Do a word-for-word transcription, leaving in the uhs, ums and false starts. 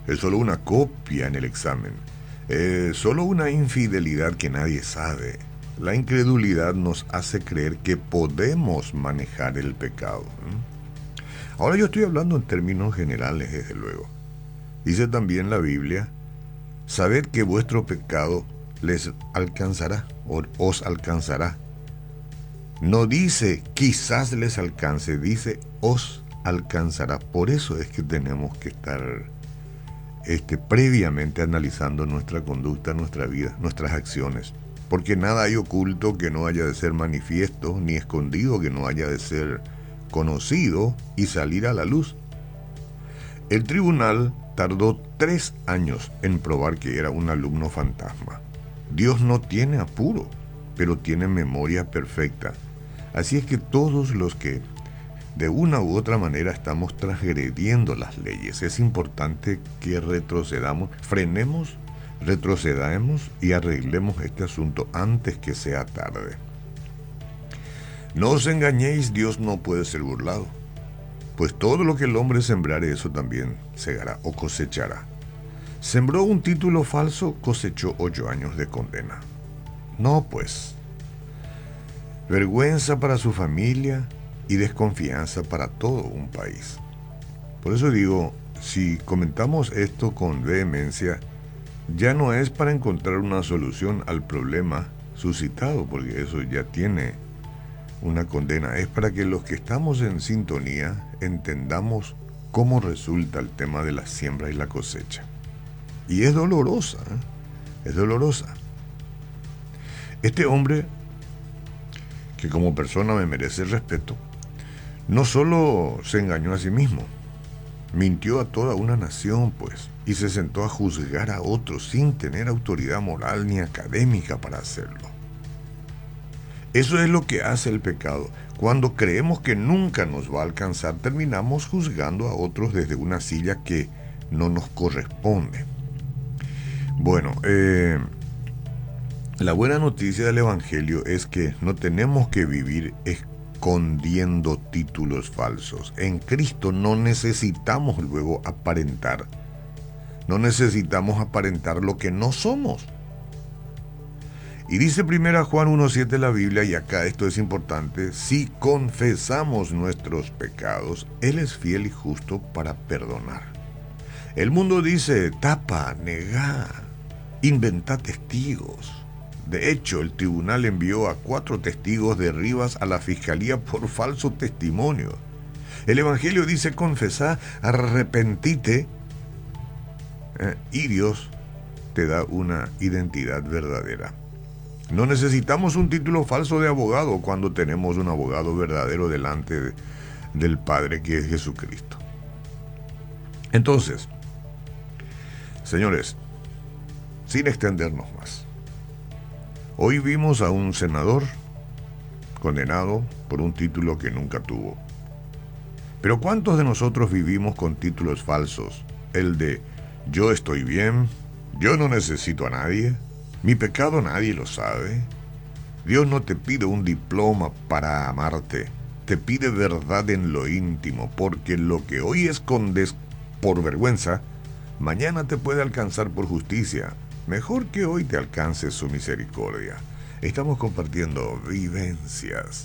Es solo una copia en el examen. Es solo una infidelidad que nadie sabe. La incredulidad nos hace creer que podemos manejar el pecado. ¿Mm? Ahora yo estoy hablando en términos generales, desde luego. Dice también la Biblia, sabed que vuestro pecado les alcanzará, o os alcanzará. No dice quizás les alcance, dice os alcanzará. Por eso es que tenemos que estar este, previamente analizando nuestra conducta, nuestra vida, nuestras acciones. Porque nada hay oculto que no haya de ser manifiesto, ni escondido que no haya de ser conocido y salir a la luz. El tribunal tardó tres años en probar que era un alumno fantasma. Dios no tiene apuro, pero tiene memoria perfecta. Así es que todos los que de una u otra manera estamos transgrediendo las leyes, es importante que retrocedamos, frenemos, retrocedamos y arreglemos este asunto antes que sea tarde. No os engañéis, Dios no puede ser burlado, pues todo lo que el hombre sembrare, eso también segará o cosechará. Sembró un título falso, cosechó ocho años de condena. No, pues, vergüenza para su familia y desconfianza para todo un país. Por eso digo, si comentamos esto con vehemencia, ya no es para encontrar una solución al problema suscitado, porque eso ya tiene una condena, es para que los que estamos en sintonía entendamos cómo resulta el tema de la siembra y la cosecha. Y es dolorosa, ¿eh? Es dolorosa. Este hombre, que como persona me merece respeto, no solo se engañó a sí mismo, mintió a toda una nación, pues, y se sentó a juzgar a otros sin tener autoridad moral ni académica para hacerlo. Eso es lo que hace el pecado. Cuando creemos que nunca nos va a alcanzar, terminamos juzgando a otros desde una silla que no nos corresponde. Bueno, eh, la buena noticia del Evangelio es que no tenemos que vivir escondiendo títulos falsos. En Cristo no necesitamos luego aparentar. No necesitamos aparentar lo que no somos. Y dice primera Juan uno siete la Biblia, y acá esto es importante, si confesamos nuestros pecados, Él es fiel y justo para perdonar. El mundo dice, tapa, negá, inventa testigos. De hecho, el tribunal envió a cuatro testigos de Rivas a la fiscalía por falso testimonio. El Evangelio dice, confesá, arrepentite, eh, y Dios te da una identidad verdadera. No necesitamos un título falso de abogado cuando tenemos un abogado verdadero delante de, del Padre, que es Jesucristo. Entonces, señores, sin extendernos más, hoy vimos a un senador condenado por un título que nunca tuvo. Pero ¿cuántos de nosotros vivimos con títulos falsos? El de yo estoy bien, yo no necesito a nadie, mi pecado nadie lo sabe. Dios no te pide un diploma para amarte, te pide verdad en lo íntimo, porque lo que hoy escondes por vergüenza, mañana te puede alcanzar por justicia. Mejor que hoy te alcance su misericordia. Estamos compartiendo vivencias